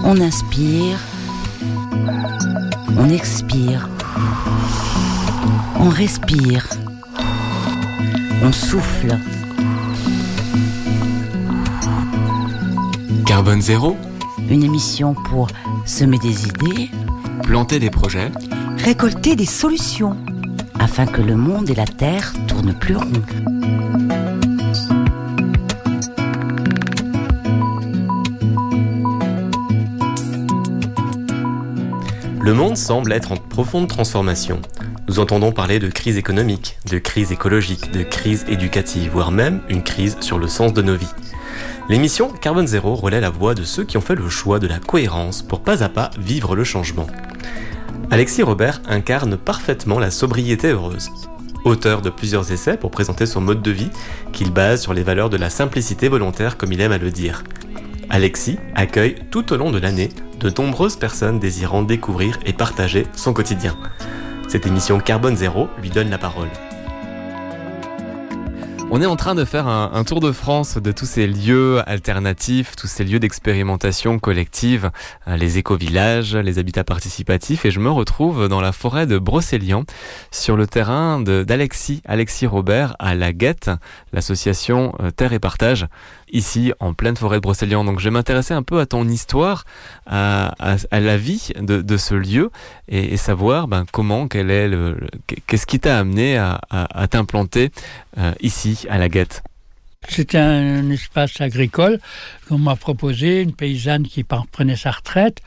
On inspire, on expire, on respire, on souffle. Carbone Zéro, Une émission pour semer des idées, planter des projets, récolter des solutions, afin que le monde et la Terre tournent plus rond. Le monde semble être en profonde transformation. Nous entendons parler de crise économique, de crise écologique, de crise éducative, voire même une crise sur le sens de nos vies. L'émission Carbone Zéro relaie la voix de ceux qui ont fait le choix de la cohérence pour pas à pas vivre le changement. Alexis Robert incarne parfaitement la sobriété heureuse. Auteur de plusieurs essais pour présenter son mode de vie qu'il base sur les valeurs de la simplicité volontaire comme il aime à le dire. Alexis accueille tout au long de l'année de nombreuses personnes désirant découvrir et partager son quotidien. Cette émission Carbone Zéro lui donne la parole. On est en train de faire un tour de France de tous ces lieux alternatifs, tous ces lieux d'expérimentation collective, les éco-villages, les habitats participatifs, et je me retrouve dans la forêt de Brocéliande, sur le terrain d'Alexis Robert à La Guette, l'association Terre et Partage, ici en pleine forêt de Brocéliande. Donc je vais m'intéresser un peu à ton histoire, à la vie de ce lieu, et savoir qu'est-ce qui t'a amené à t'implanter ici à La Guette. C'était un espace agricole qu'on m'a proposé, une paysanne qui prenait sa retraite.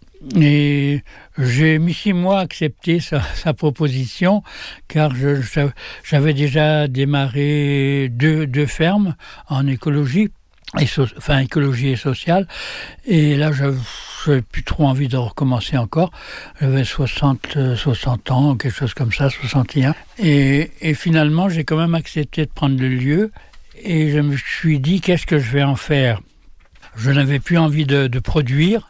Et j'ai mis 6 mois à accepter sa proposition, car j'avais déjà démarré deux fermes en écologie, écologie et sociale. Et là, j'avais plus trop envie de recommencer encore. J'avais 60 ans, quelque chose comme ça, 61. Et finalement, j'ai quand même accepté de prendre le lieu. Et je me suis dit, qu'est-ce que je vais en faire ? Je n'avais plus envie de produire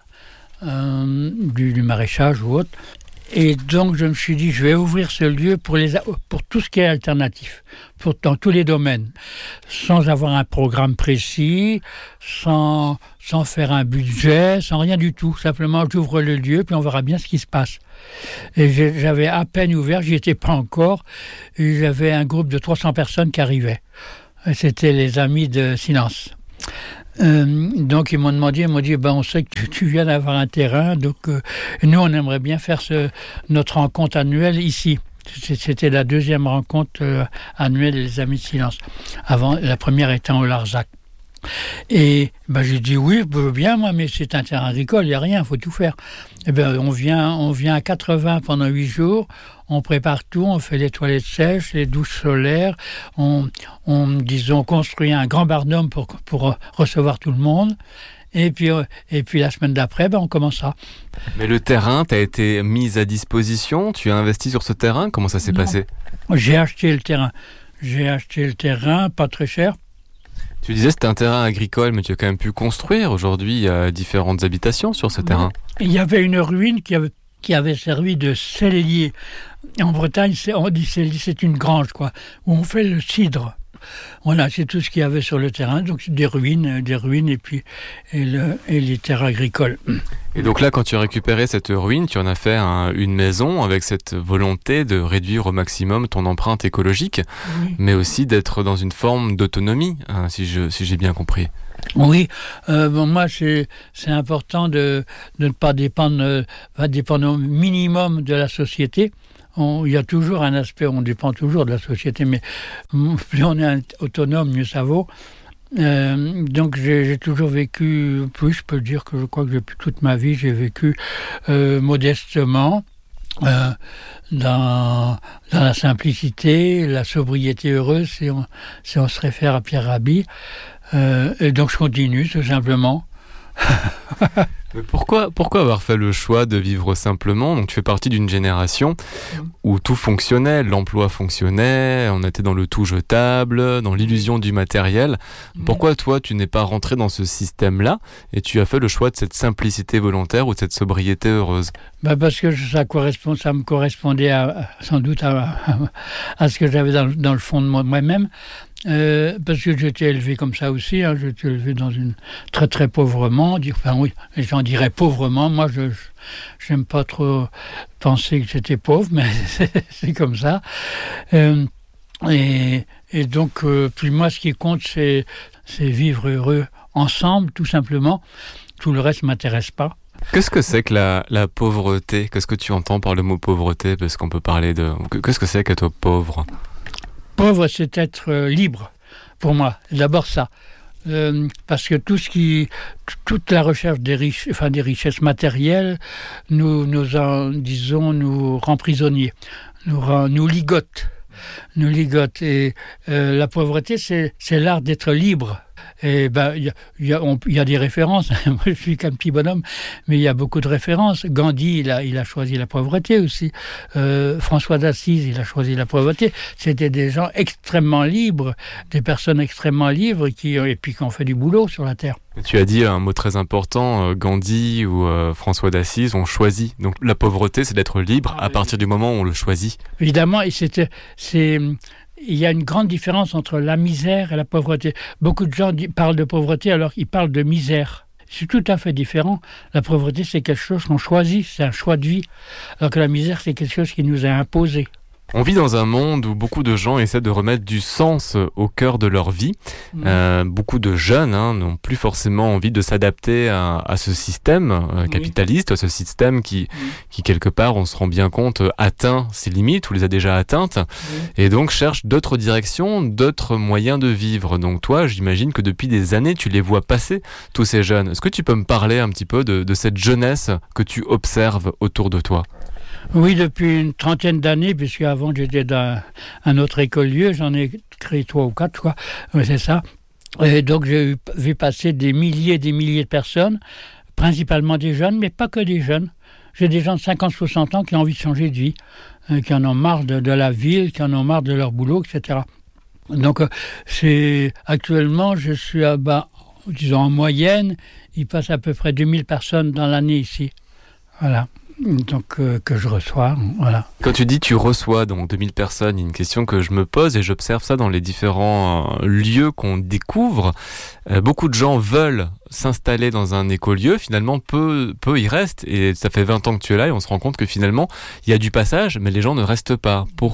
du maraîchage ou autre. Et donc, je me suis dit, je vais ouvrir ce lieu pour tout ce qui est alternatif, dans tous les domaines, sans avoir un programme précis, sans faire un budget, sans rien du tout. Simplement, j'ouvre le lieu, puis on verra bien ce qui se passe. Et j'avais à peine ouvert, j'y étais pas encore, et j'avais un groupe de 300 personnes qui arrivaient. C'était les amis de Silence. Donc ils m'ont dit, on sait que tu viens d'avoir un terrain, donc nous on aimerait bien faire notre rencontre annuelle ici. C'était la deuxième rencontre annuelle des Amis de Silence. Avant, la première étant au Larzac. Et j'ai dit oui, je veux bien moi, mais c'est un terrain agricole, il n'y a rien, il faut tout faire. Et on vient à 80 pendant 8 jours, on prépare tout, on fait les toilettes sèches, les douches solaires, on construit un grand barnum pour recevoir tout le monde. Et puis la semaine d'après, on commence ça. Mais le terrain t'a été mis à disposition, tu as investi sur ce terrain, comment ça s'est passé ? J'ai acheté le terrain, pas très cher. Tu disais que c'était un terrain agricole, mais tu as quand même pu construire aujourd'hui différentes habitations sur ce terrain. Il y avait une ruine qui avait servi de cellier. En Bretagne, on dit cellier, c'est une grange, où on fait le cidre. Voilà, c'est tout ce qu'il y avait sur le terrain, donc des ruines et les terres agricoles. Et donc là, quand tu as récupéré cette ruine, tu en as fait une maison avec cette volonté de réduire au maximum ton empreinte écologique, oui. Mais aussi d'être dans une forme d'autonomie, si j'ai bien compris. Oui, moi c'est important de ne pas dépendre au minimum de la société. Il y a toujours un aspect, on dépend toujours de la société, mais plus on est autonome, mieux ça vaut. Donc j'ai toujours vécu, je peux dire que je crois que depuis toute ma vie, j'ai vécu modestement, dans la simplicité, la sobriété heureuse, si on se réfère à Pierre Rabhi. Et donc je continue tout simplement. Mais pourquoi avoir fait le choix de vivre simplement ? Donc tu fais partie d'une génération où tout fonctionnait, l'emploi fonctionnait, on était dans le tout jetable, dans l'illusion du matériel. Pourquoi toi tu n'es pas rentré dans ce système-là et tu as fait le choix de cette simplicité volontaire ou de cette sobriété heureuse ? Parce que ça me correspondait sans doute à ce que j'avais dans le fond de moi-même. parce que j'étais élevé comme ça aussi, hein, j'étais élevé dans une très très pauvrement, enfin oui, les gens diraient pauvrement, moi je j'aime pas trop penser que j'étais pauvre, mais c'est comme ça. Et donc, puis moi ce qui compte c'est vivre heureux ensemble, tout simplement, tout le reste ne m'intéresse pas. Qu'est-ce que c'est que la pauvreté ? Qu'est-ce que tu entends par le mot pauvreté ? Parce qu'on peut parler de... Qu'est-ce que c'est qu'être pauvre ? Pauvre, c'est être libre, pour moi. D'abord ça. Parce que toute la recherche des richesses matérielles nous rend prisonniers, nous ligote. Et la pauvreté, c'est l'art d'être libre. Et il y a des références. Moi, je suis qu'un petit bonhomme, mais il y a beaucoup de références. Gandhi, il a choisi la pauvreté aussi. François d'Assise, il a choisi la pauvreté. C'était des gens extrêmement libres, des personnes extrêmement libres qui ont fait du boulot sur la terre. Tu as dit un mot très important, Gandhi ou François d'Assise ont choisi. Donc la pauvreté, c'est d'être libre à partir du moment où on le choisit. Évidemment, il y a une grande différence entre la misère et la pauvreté. Beaucoup de gens parlent de pauvreté alors qu'ils parlent de misère. C'est tout à fait différent. La pauvreté, c'est quelque chose qu'on choisit, c'est un choix de vie. Alors que la misère, c'est quelque chose qui nous est imposé. On vit dans un monde où beaucoup de gens essaient de remettre du sens au cœur de leur vie. Beaucoup de jeunes n'ont plus forcément envie de s'adapter à ce système capitaliste, à ce système qui quelque part, on se rend bien compte, atteint ses limites ou les a déjà atteintes, et donc cherche d'autres directions, d'autres moyens de vivre. Donc toi, j'imagine que depuis des années, tu les vois passer, tous ces jeunes. Est-ce que tu peux me parler un petit peu de cette jeunesse que tu observes autour de toi ? Oui, depuis une trentaine d'années, puisque avant j'étais dans un autre écolieu, j'en ai créé 3 ou 4, quoi. Oui, c'est ça. Et donc j'ai vu passer des milliers de personnes, principalement des jeunes, mais pas que des jeunes. J'ai des gens de 50-60 ans qui ont envie de changer de vie, qui en ont marre de la ville, qui en ont marre de leur boulot, etc. Donc actuellement, je suis disons en moyenne, il passe à peu près 2000 personnes dans l'année ici. Voilà. Donc que je reçois, voilà. Quand tu dis tu reçois donc 2000 personnes, il y a une question que je me pose et j'observe ça dans les différents lieux qu'on découvre. Beaucoup de gens veulent s'installer dans un écolieu, finalement peu y restent, et ça fait 20 ans que tu es là et on se rend compte que finalement il y a du passage mais les gens ne restent pas. Pourquoi ?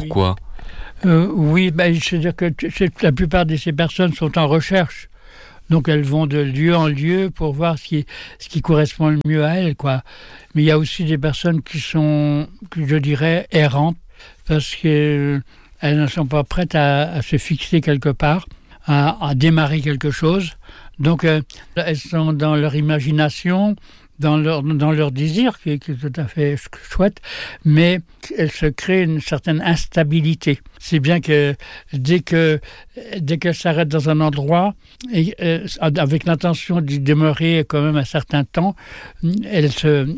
Oui, c'est-à-dire que la plupart de ces personnes sont en recherche. Donc elles vont de lieu en lieu pour voir ce qui correspond le mieux à elles, quoi. Mais il y a aussi des personnes qui sont, je dirais, errantes, parce qu'elles ne sont pas prêtes à se fixer quelque part, à démarrer quelque chose. Donc elles sont dans leur imagination, dans leur désir, qui est tout à fait chouette, mais elles se créent une certaine instabilité. C'est bien que dès qu'elles s'arrêtent dans un endroit, et avec l'intention d'y demeurer quand même un certain temps, elles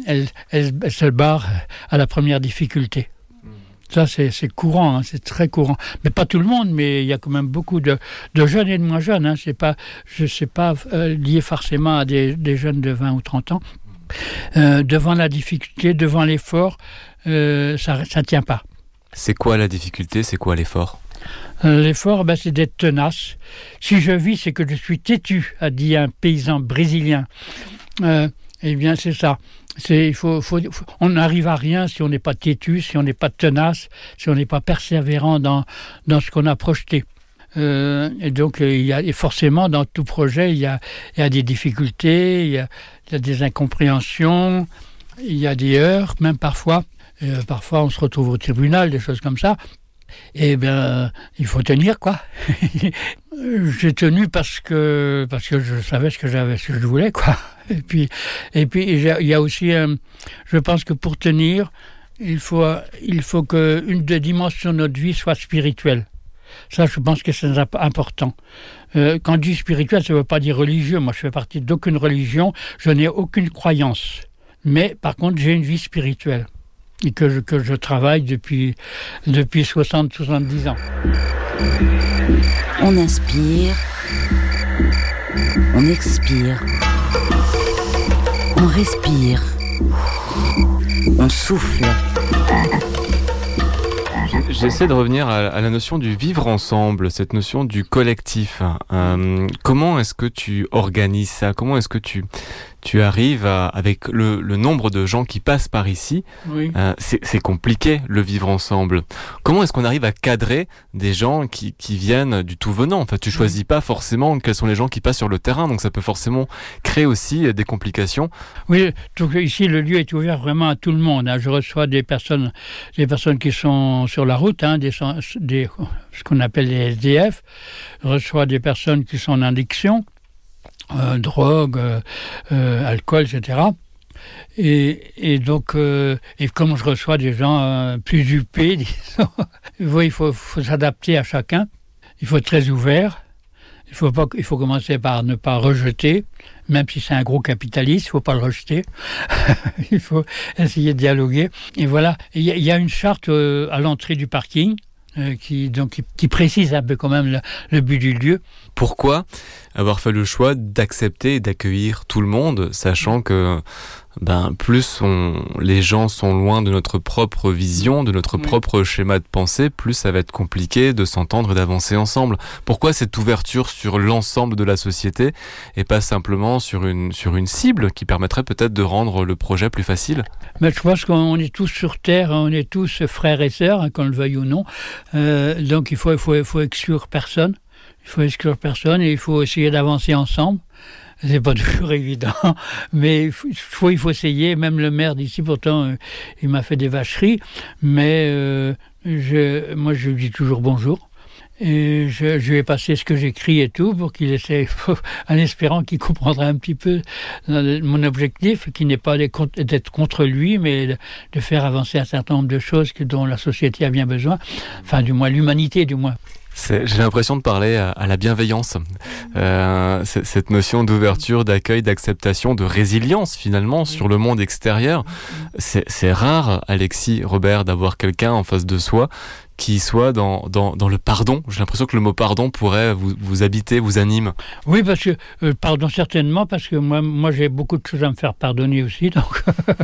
se barrent à la première difficulté. Ça, c'est courant, hein, c'est très courant. Mais pas tout le monde, mais il y a quand même beaucoup de jeunes et de moins jeunes. Hein. Je sais pas lié forcément à des jeunes de 20 ou 30 ans. Devant la difficulté, devant l'effort, ça ne tient pas. C'est quoi la difficulté ? C'est quoi l'effort ? L'effort, c'est d'être tenace. Si je vis, c'est que je suis têtu, a dit un paysan brésilien. Eh bien, c'est ça. On n'arrive à rien si on n'est pas têtu, si on n'est pas tenace, si on n'est pas persévérant dans ce qu'on a projeté. Et donc, forcément, dans tout projet, il y a des difficultés, il y a des incompréhensions, il y a des heurts, même parfois. Parfois, on se retrouve au tribunal, des choses comme ça. Eh bien, il faut tenir, quoi. J'ai tenu parce que je savais ce que je voulais, quoi. Et puis, il y a aussi, je pense que pour tenir, il faut qu'une des dimensions de notre vie soit spirituelle. Ça, je pense que c'est important. Quand je dis spirituel, ça ne veut pas dire religieux. Moi, je fais partie d'aucune religion. Je n'ai aucune croyance. Mais, par contre, j'ai une vie spirituelle. Et que je travaille depuis 60-70 ans. On inspire. On expire. On respire. On souffle. J'essaie de revenir à la notion du vivre ensemble, cette notion du collectif. Comment est-ce que tu organises ça ? Comment est-ce que tu arrives avec le nombre de gens qui passent par ici ? Oui. C'est compliqué, le vivre ensemble. Comment est-ce qu'on arrive à cadrer des gens qui viennent du tout venant ? Enfin, tu choisis pas forcément quels sont les gens qui passent sur le terrain, donc ça peut forcément créer aussi des complications. Oui, donc ici le lieu est ouvert vraiment à tout le monde. Je reçois des personnes qui sont sur la route, ce qu'on appelle les SDF. Je reçois des personnes qui sont en addiction, drogue, alcool, etc. Et donc, et comme je reçois des gens plus huppés, disons, il faut s'adapter à chacun. Il faut être très ouvert. Il faut commencer par ne pas rejeter, même si c'est un gros capitaliste, il ne faut pas le rejeter. Il faut essayer de dialoguer. Et voilà, il y a une charte à l'entrée du parking qui précise un peu quand même le but du lieu. Pourquoi avoir fait le choix d'accepter et d'accueillir tout le monde, sachant que plus les gens sont loin de notre propre vision, de notre propre schéma de pensée, plus ça va être compliqué de s'entendre et d'avancer ensemble. Pourquoi cette ouverture sur l'ensemble de la société et pas simplement sur une cible qui permettrait peut-être de rendre le projet plus facile ? Mais je pense qu'on est tous sur Terre, on est tous frères et sœurs, qu'on le veuille ou non. Donc il faut exclure personne. Il faut exclure personne et il faut essayer d'avancer ensemble. C'est pas toujours évident, mais il faut essayer. Même le maire d'ici, pourtant, il m'a fait des vacheries, mais moi je lui dis toujours bonjour. Et je lui ai passé ce que j'écris et tout pour qu'il essaie, en espérant qu'il comprendra un petit peu mon objectif, qui n'est pas d'être contre lui, mais de faire avancer un certain nombre de choses dont la société a bien besoin, enfin du moins l'humanité du moins. J'ai l'impression de parler à la bienveillance, cette notion d'ouverture, d'accueil, d'acceptation, de résilience finalement sur le monde extérieur. C'est rare, Alexis, Robert, d'avoir quelqu'un en face de soi qui soit dans le pardon. J'ai l'impression que le mot pardon pourrait vous habiter, vous anime. Oui, parce que pardon certainement, parce que moi j'ai beaucoup de choses à me faire pardonner aussi, donc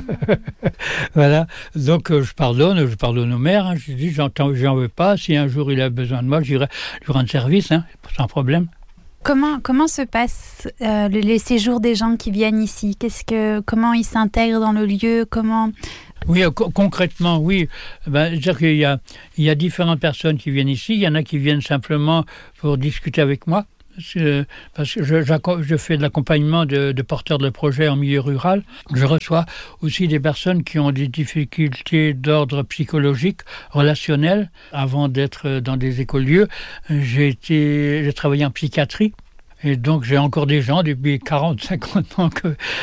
voilà. Donc je pardonne au maire. Je dis j'en veux pas. Si un jour il a besoin de moi, je lui rends service, sans problème. Comment se passe les séjours des gens qui viennent ici ? Comment ils s'intègrent dans le lieu ? Oui, concrètement, oui. C'est-à-dire qu'il y a différentes personnes qui viennent ici. Il y en a qui viennent simplement pour discuter avec moi. Parce que je fais de l'accompagnement de porteurs de projets en milieu rural. Je reçois aussi des personnes qui ont des difficultés d'ordre psychologique, relationnel. Avant d'être dans des écolieux, j'ai travaillé en psychiatrie. Et donc, j'ai encore des gens depuis 40, 50 ans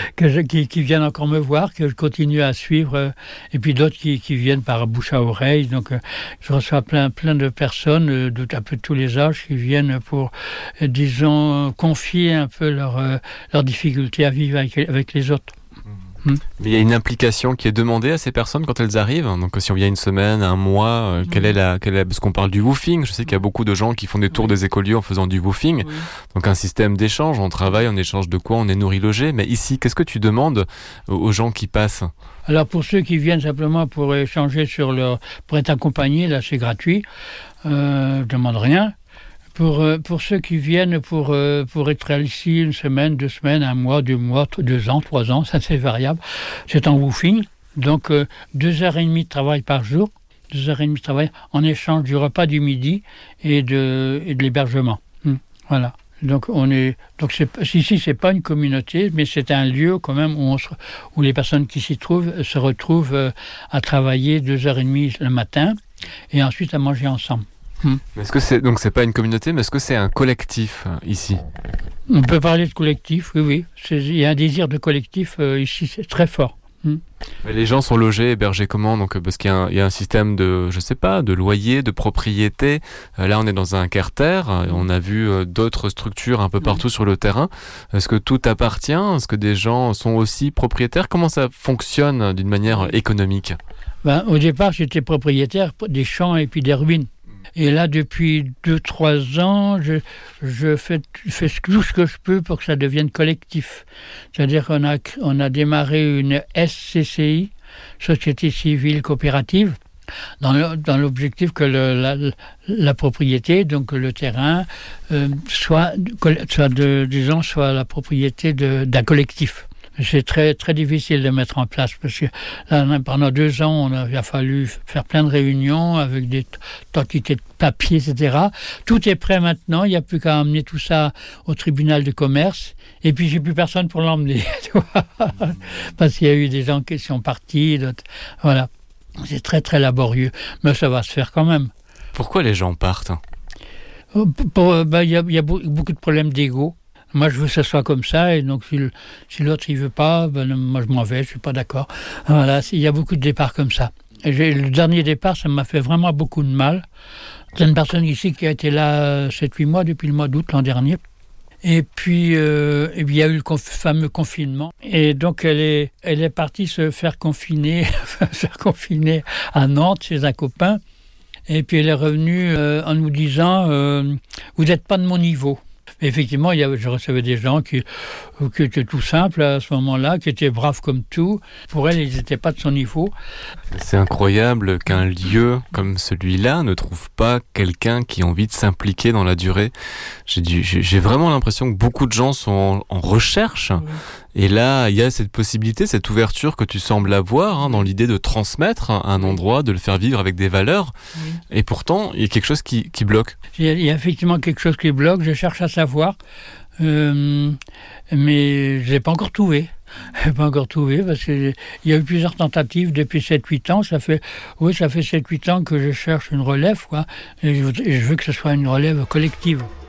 qui viennent encore me voir, que je continue à suivre. Et puis d'autres qui viennent par bouche à oreille. Donc, je reçois plein de personnes d'un peu tous les âges qui viennent pour, disons, confier un peu leurs difficultés à vivre avec les autres. Mais il y a une implication qui est demandée à ces personnes quand elles arrivent. Donc si on vient une semaine, un mois, parce qu'on parle du woofing, je sais qu'il y a beaucoup de gens qui font des tours des écolieux en faisant du woofing. Donc un système d'échange, on travaille en échange de quoi on est nourri, logé. Mais ici, qu'est-ce que tu demandes aux gens qui passent ? Alors pour ceux qui viennent simplement pour échanger pour être accompagnés, là c'est gratuit. Je demande rien. Pour ceux qui viennent pour être ici une semaine, 2 semaines, 1 mois, 2 mois, 2 ans, 3 ans, ça c'est variable. C'est en woofing, donc 2h30 de travail par jour, 2h30 de travail en échange du repas du midi et de l'hébergement. Voilà. Donc ici c'est pas une communauté, mais c'est un lieu quand même où les personnes qui s'y trouvent se retrouvent à travailler 2h30 le matin et ensuite à manger ensemble. Mais est-ce que c'est pas une communauté, mais est-ce que c'est un collectif ici ? On peut parler de collectif, oui. Il y a un désir de collectif ici, c'est très fort. Mais les gens sont logés, hébergés comment ? Donc parce qu'il y a un système de loyer, de propriété. Là, on est dans un carter. On a vu d'autres structures un peu partout sur le terrain. Est-ce que tout appartient ? Est-ce que des gens sont aussi propriétaires ? Comment ça fonctionne d'une manière économique ? Au départ, j'étais propriétaire des champs et puis des ruines. Et là, depuis 2-3 ans, je fais tout ce que je peux pour que ça devienne collectif. C'est-à-dire qu'on a démarré une SCCI, Société Civile Coopérative, dans l'objectif que la propriété, donc le terrain, soit la propriété d'un collectif. C'est très, très difficile de mettre en place parce que là, pendant 2 ans, il a fallu faire plein de réunions avec des quantités de papier, etc. Tout est prêt maintenant, il n'y a plus qu'à emmener tout ça au tribunal de commerce. Et puis, j'ai plus personne pour l'emmener, parce qu'il y a eu des gens qui sont partis. Voilà, c'est très, très laborieux, mais ça va se faire quand même. Pourquoi les gens partent ? Il y a beaucoup de problèmes d'ego. Moi, je veux que ça soit comme ça, et donc si l'autre il veut pas, moi je m'en vais, je suis pas d'accord. Voilà, il y a beaucoup de départs comme ça. Et le dernier départ, ça m'a fait vraiment beaucoup de mal. C'est une personne ici qui a été là 7-8 mois, depuis le mois d'août l'an dernier. Et puis, il y a eu le fameux confinement. Et donc, elle est partie se faire confiner à Nantes chez un copain. Et puis, elle est revenue en nous disant « Vous n'êtes pas de mon niveau ». Effectivement, je recevais des gens qui étaient tout simples à ce moment-là, qui étaient braves comme tout. Pour elle, ils n'étaient pas de son niveau. C'est incroyable qu'un lieu comme celui-là ne trouve pas quelqu'un qui a envie de s'impliquer dans la durée. J'ai vraiment l'impression que beaucoup de gens sont en recherche. Oui. Et là, il y a cette possibilité, cette ouverture que tu sembles avoir dans l'idée de transmettre un endroit, de le faire vivre avec des valeurs. Oui. Et pourtant, il y a quelque chose qui bloque. Il y a effectivement quelque chose qui bloque. Je cherche à savoir, mais je ne l'ai pas encore trouvé. Parce qu'il y a eu plusieurs tentatives depuis 7-8 ans. Ça fait 7-8 ans que je cherche une relève, quoi. Et je veux que ce soit une relève collective.